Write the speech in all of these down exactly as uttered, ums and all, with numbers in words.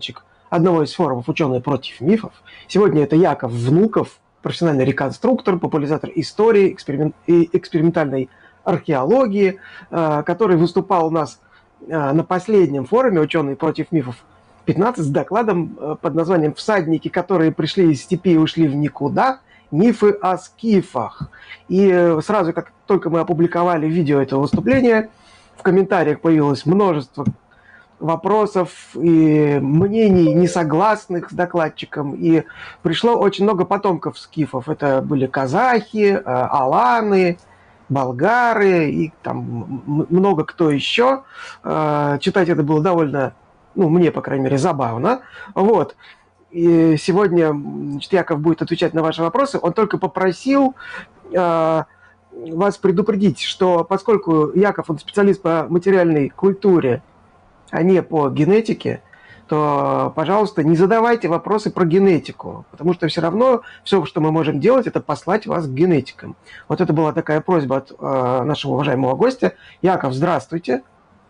одного из форумов «Ученые против мифов». Сегодня это Яков Внуков, профессиональный реконструктор, популяризатор истории эксперимент, и экспериментальной археологии, который выступал у нас на последнем форуме «Ученые против мифов пятнадцать» с докладом под названием «Всадники, которые пришли из степи и ушли в никуда. Мифы о скифах». И сразу, как только мы опубликовали видео этого выступления, в комментариях появилось множество вопросов и мнений, несогласных с докладчиком. И пришло очень много потомков скифов. Это были казахи, аланы, болгары и там много кто еще. Читать это было довольно, ну, мне, по крайней мере, забавно. Вот. И сегодня, значит, Яков будет отвечать на ваши вопросы. Он только попросил э, вас предупредить, что поскольку Яков, он специалист по материальной культуре, а не по генетике, то, пожалуйста, не задавайте вопросы про генетику, потому что все равно все, что мы можем делать, это послать вас к генетикам. Вот это была такая просьба от э, нашего уважаемого гостя. Яков, здравствуйте.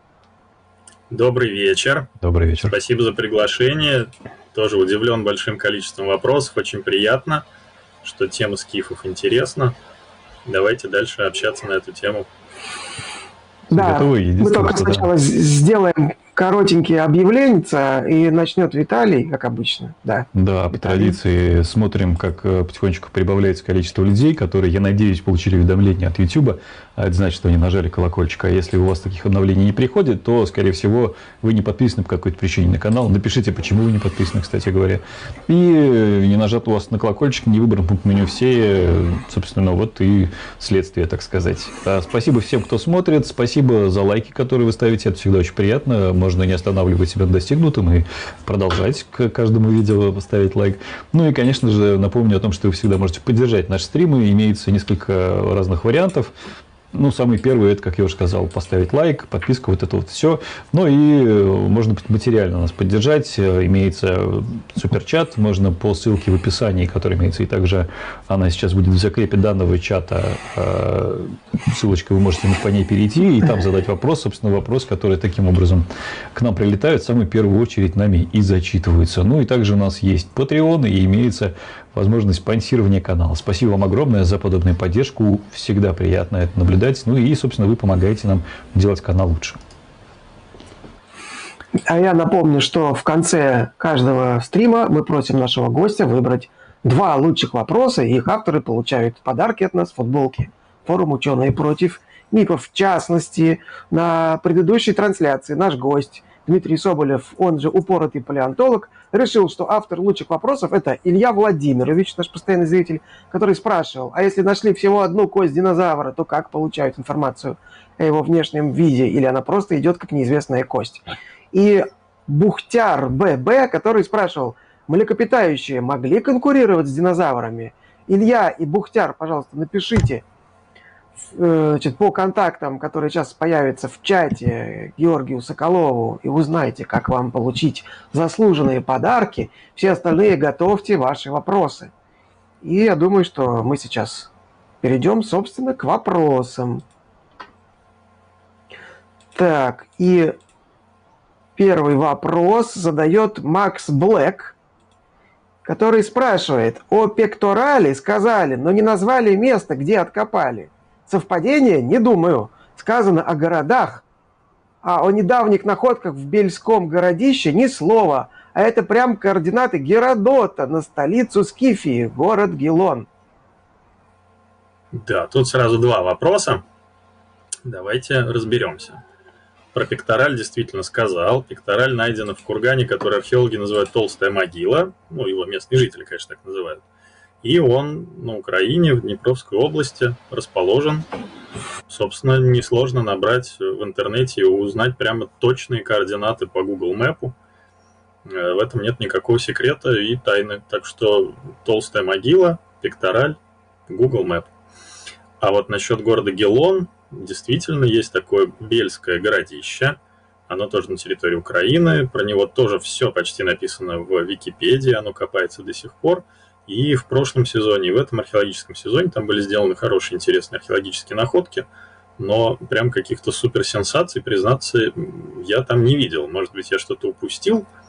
Добрый вечер. Добрый вечер. Спасибо за приглашение. Тоже удивлен большим количеством вопросов. Очень приятно, что тема скифов интересна. Давайте дальше общаться на эту тему. Да, мы только сначала да. сделаем коротенькие объявления, и начнет Виталий, как обычно. Да, да, по традиции смотрим, как потихонечку прибавляется количество людей, которые, я надеюсь, получили уведомления от YouTube. А это значит, что они нажали колокольчик. А если у вас таких обновлений не приходит, то, скорее всего, вы не подписаны по какой-то причине на канал. Напишите, почему вы не подписаны, кстати говоря. И не нажат у вас на колокольчик, не выбран пункт меню «Все». Собственно, вот и следствие, так сказать. Спасибо всем, кто смотрит. Спасибо за лайки, которые вы ставите. Это всегда очень приятно. Можно не останавливать себя на достигнутом и продолжать к каждому видео поставить лайк. Ну и, конечно же, напомню о том, что вы всегда можете поддержать наши стримы. Имеется несколько разных вариантов. Ну, самый первый, это, как я уже сказал, поставить лайк, подписка, вот это вот все. Ну и можно материально нас поддержать. Имеется суперчат, можно по ссылке в описании, которая имеется, и также она сейчас будет в закрепе данного чата. Ссылочка, вы можете по ней перейти и там задать вопрос, собственно, вопрос, который таким образом к нам прилетает, в самую первую очередь нами и зачитывается. Ну и также у нас есть Patreon и имеется возможность спонсирования канала. Спасибо вам огромное за подобную поддержку. Всегда приятно это наблюдать. Ну и, собственно, вы помогаете нам делать канал лучше. А я напомню, что в конце каждого стрима мы просим нашего гостя выбрать два лучших вопроса, и их авторы получают подарки от нас, футболки. Форум «Ученые против мифов». В частности, на предыдущей трансляции наш гость Дмитрий Соболев, он же упоротый палеонтолог, решил, что автор лучших вопросов – это Илья Владимирович, наш постоянный зритель, который спрашивал, а если нашли всего одну кость динозавра, то как получают информацию о его внешнем виде, или она просто идет как неизвестная кость? И Бухтяр ББ, который спрашивал, млекопитающие могли конкурировать с динозаврами? Илья и Бухтяр, пожалуйста, напишите значит, по контактам, которые сейчас появятся в чате, Георгию Соколову, и узнаете, как вам получить заслуженные подарки. Все остальные готовьте ваши вопросы. И я думаю, что мы сейчас перейдем, собственно, к вопросам. Так, и первый вопрос задает Макс Блэк, который спрашивает, о пекторале сказали, но не назвали место, где откопали. Совпадение? Не думаю. Сказано о городах, а о недавних находках в Бельском городище ни слова. А это прям координаты Геродота на столицу Скифии, город Гелон. Да, тут сразу два вопроса. Давайте разберемся. Про пектораль действительно сказал. Пектораль найдена в кургане, который археологи называют «Толстая могила». Ну, его местные жители, конечно, так называют. И он на Украине, в Днепровской области расположен. Собственно, несложно набрать в интернете и узнать прямо точные координаты по Google Map'у. В этом нет никакого секрета и тайны. Так что Толстая могила, пектораль, Google Map. А вот насчет города Гелон, действительно есть такое бельское городище. Оно тоже на территории Украины. Про него тоже все почти написано в Википедии. Оно копается до сих пор. И в прошлом сезоне, и в этом археологическом сезоне там были сделаны хорошие, интересные археологические находки, но прям каких-то суперсенсаций, признаться, я там не видел. Может быть, я что-то упустил,